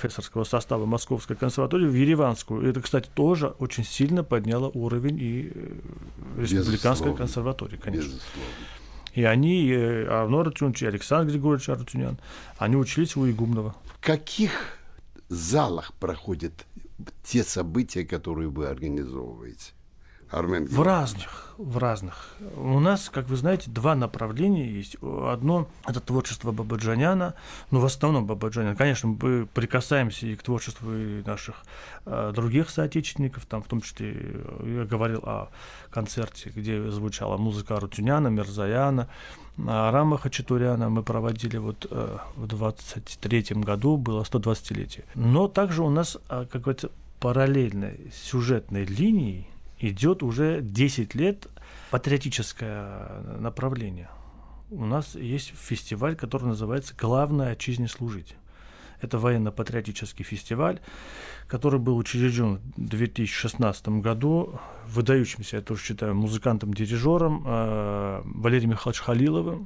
профессорского состава Московской консерватории в Ереванскую. Это, кстати, тоже очень сильно подняло уровень и республиканской консерватории, конечно. Безусловно. И они, и Арно Арутюнян, и Александр Григорьевич Арутюнян, они учились у Игумнова. В каких залах проходят те события, которые вы организовываете, Армен Георгиевич? В разных. У нас, как вы знаете, два направления есть. Одно – это творчество Бабаджаняна, в основном Бабаджаняна. Конечно, мы прикасаемся и к творчеству и наших других соотечественников, там, в том числе я говорил о концерте, где звучала музыка Арутюняна, Мирзаяна, Арама Хачатуряна. Мы проводили в 23-м году, было 120-летие. Но также у нас, как говорится, параллельной сюжетной линией идет уже 10 лет патриотическое направление. У нас есть фестиваль, который называется «Главное отчизне служить». Это военно-патриотический фестиваль, который был учрежден в 2016 году выдающимся, я тоже считаю, музыкантом-дирижером Валерием Михайловичем Халиловым.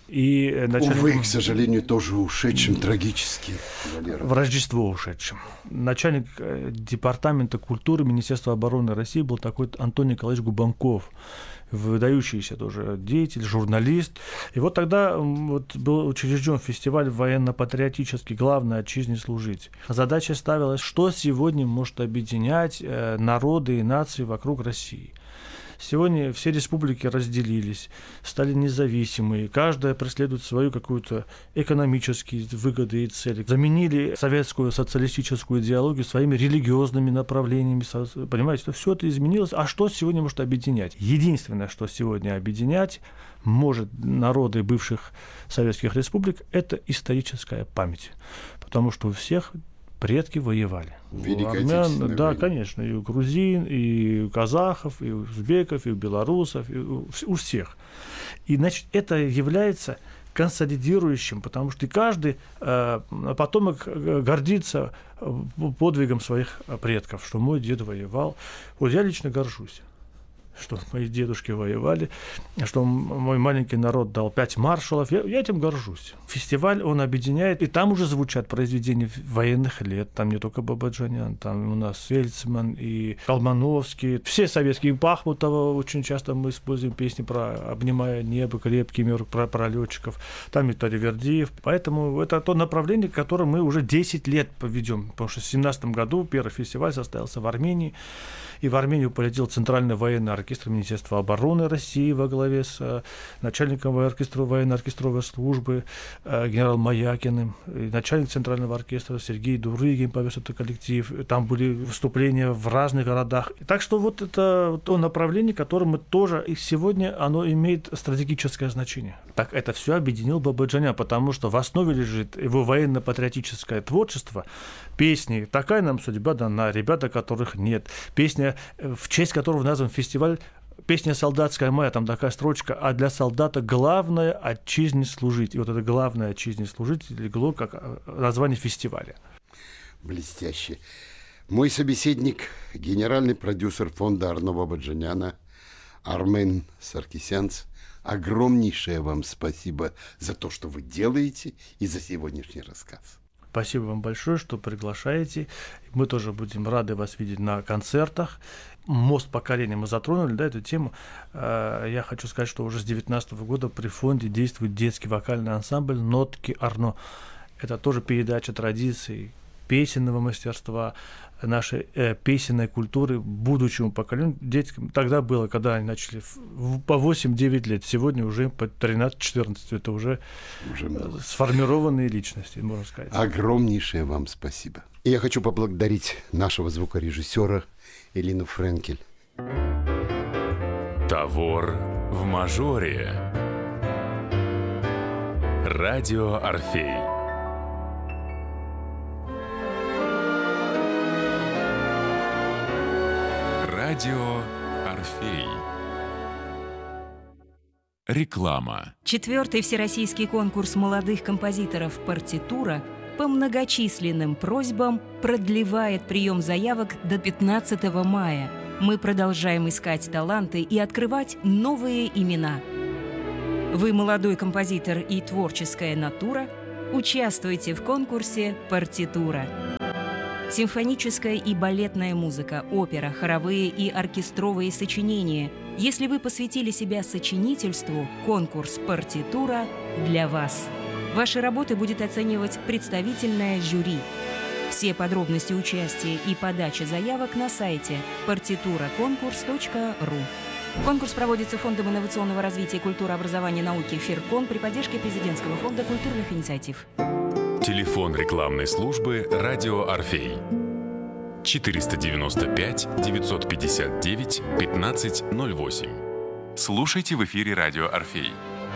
И увы, к сожалению, тоже ушедшим трагически. Валера. В Рождество ушедшим. Начальник департамента культуры Министерства обороны России был такой Антон Николаевич Губанков, выдающийся тоже деятель, журналист. И вот тогда был учрежден фестиваль военно-патриотический «Главное отчизне служить». Задача ставилась, что сегодня может объединять народы и нации вокруг России. Сегодня все республики разделились, стали независимые, каждая преследует свою какую-то экономические выгоды и цели. Заменили советскую социалистическую идеологию своими религиозными направлениями. Понимаете, все это изменилось. А что сегодня может объединять? Единственное, что сегодня объединять может народы бывших советских республик, это историческая память. Потому что у всех предки воевали. У армян, да, конечно, и у грузин, и у казахов, и у узбеков, и у белорусов, и у всех. И, значит, это является консолидирующим, потому что каждый потомок гордится подвигом своих предков, что мой дед воевал. Вот я лично горжусь, что мои дедушки воевали, что мой маленький народ дал 5 маршалов. Я этим горжусь. Фестиваль, он объединяет, и там уже звучат произведения военных лет. Там не только Бабаджанян, там у нас Фельдсман и Колмановский. Все советские, Бахмутова, очень часто мы используем песни про «Обнимая небо», «Крепкий мир», про летчиков. Там и Таривердиев. Поэтому это то направление, которое мы уже 10 лет поведем. Потому что в 2017 году первый фестиваль состоялся в Армении. И в Армению полетел Центральный военный оркестр Министерства обороны России во главе с начальником военно-оркестровой службы генерал Маякиным, и начальник Центрального оркестра Сергей Дурыгин повез этот коллектив. Там были выступления в разных городах. Так что вот это то направление, которое мы тоже, и сегодня оно имеет стратегическое значение. Так это все объединил Бабаджанян, потому что в основе лежит его военно-патриотическое творчество, песни «Такая нам судьба дана», «Ребята, которых нет», песня, в честь которого назван фестиваль, песня «Солдатская моя», там такая строчка: «А для солдата главное отчизне служить». И вот это «главное отчизне служить» легло как название фестиваля. Блестяще. Мой собеседник, генеральный продюсер фонда Арно Бабаджаняна Армен Саркисянц. Огромнейшее вам спасибо за то, что вы делаете, и за сегодняшний рассказ. Спасибо вам большое, что приглашаете. Мы тоже будем рады вас видеть на концертах. Мост поколения мы затронули, да, эту тему. Я хочу сказать, что уже с 2019 года при фонде действует детский вокальный ансамбль «Нотки Арно». Это тоже передача традиций, песенного мастерства, нашей песенной культуры будущему поколению. Детям тогда было, когда они начали по 8-9 лет, сегодня уже по 13-14, это уже сформированные личности, можно сказать. Огромнейшее вам спасибо. И я хочу поблагодарить нашего звукорежиссера Элину Френкель. Тавор в мажоре. Радио Орфей. Радио Орфей. Реклама. 4-й всероссийский конкурс молодых композиторов «Партитура» по многочисленным просьбам продлевает прием заявок до 15 мая. Мы продолжаем искать таланты и открывать новые имена. Вы молодой композитор и творческая натура? Участвуйте в конкурсе «Партитура». Симфоническая и балетная музыка, опера, хоровые и оркестровые сочинения. Если вы посвятили себя сочинительству, конкурс «Партитура» для вас. Ваши работы будет оценивать представительное жюри. Все подробности участия и подачи заявок на сайте partiturakonkurs.ru. Конкурс проводится Фондом инновационного развития культуры, образования и науки «ФИРКОН» при поддержке Президентского фонда культурных инициатив. Телефон рекламной службы «Радио Орфей». 499-959-1508. Слушайте в эфире «Радио Орфей».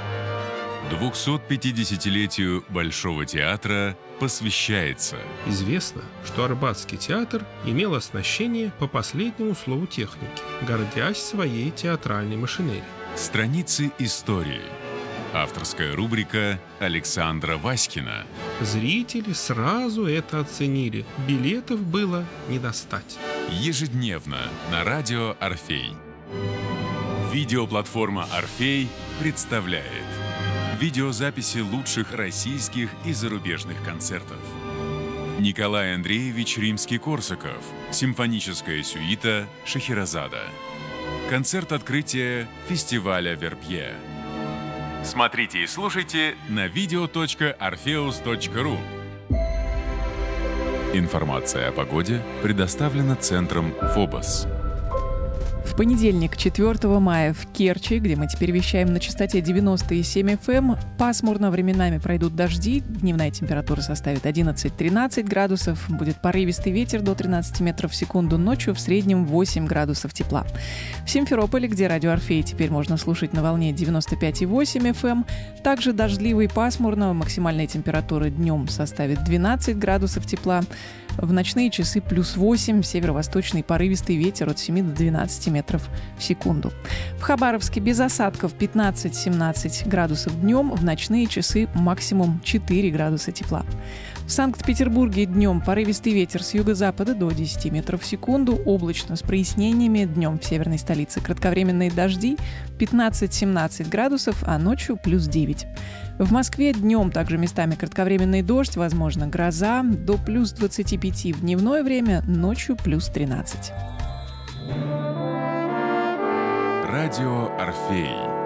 250-летию Большого театра посвящается. Известно, что Арбатский театр имел оснащение по последнему слову техники, гордясь своей театральной машинерией. Страницы истории. Авторская рубрика Александра Васькина. Зрители сразу это оценили. Билетов было не достать. Ежедневно на радио Орфей. Видеоплатформа Орфей представляет видеозаписи лучших российских и зарубежных концертов. Николай Андреевич Римский-Корсаков. Симфоническая сюита Шахерезада. Концерт открытия фестиваля Вербье. Смотрите и слушайте на video.orpheus.ru. Информация о погоде предоставлена центром «Фобос». В понедельник, 4 мая, в Керчи, где мы теперь вещаем на частоте 90,7 FM, пасмурно, временами пройдут дожди, дневная температура составит 11-13 градусов, будет порывистый ветер до 13 метров в секунду, ночью в среднем 8 градусов тепла. В Симферополе, где радио Орфей теперь можно слушать на волне 95,8 FM, также дождливо и пасмурно, максимальная температура днем составит 12 градусов тепла. В ночные часы плюс 8, северо-восточный порывистый ветер от 7 до 12 метров в секунду. В Хабаровске без осадков 15-17 градусов днем, в ночные часы максимум 4 градуса тепла. В Санкт-Петербурге днем порывистый ветер с юго-запада до 10 метров в секунду, облачно с прояснениями, днем в северной столице кратковременные дожди 15-17 градусов, а ночью плюс 9. В Москве днем также местами кратковременный дождь, возможно гроза, до плюс 25 в дневное время, ночью плюс 13. Радио Орфей.